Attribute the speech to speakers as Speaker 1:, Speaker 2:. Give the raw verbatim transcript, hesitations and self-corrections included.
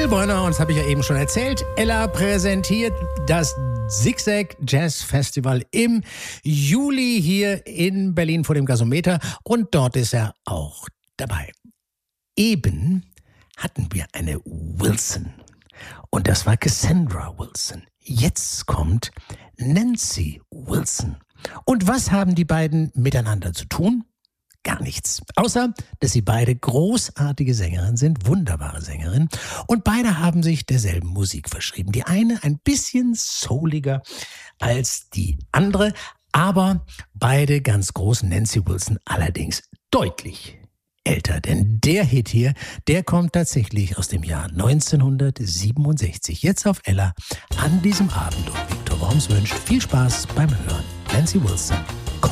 Speaker 1: Till Brönner, und das habe ich ja eben schon erzählt. Ella präsentiert das Zigzag Jazz Festival im Juli hier in Berlin vor dem Gasometer, und dort ist er auch dabei. Eben hatten wir eine Wilson, und das war Cassandra Wilson. Jetzt kommt Nancy Wilson. Und was haben die beiden miteinander zu tun? Gar nichts. Außer, dass sie beide großartige Sängerinnen sind, wunderbare Sängerinnen. Und beide haben sich derselben Musik verschrieben. Die eine ein bisschen souliger als die andere, aber beide ganz groß. Nancy Wilson allerdings deutlich älter. Denn der Hit hier, der kommt tatsächlich aus dem Jahr neunzehnhundertsiebenundsechzig. Jetzt auf Ella an diesem Abend. Und Viktor Worms wünscht viel Spaß beim Hören. Nancy Wilson.